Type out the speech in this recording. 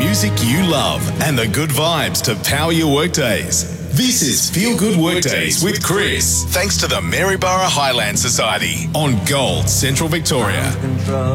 music you love and the good vibes to power your workdays. This is Feel Good Workdays with Chris, thanks to the Maryborough Highland Society on Gold Central Victoria.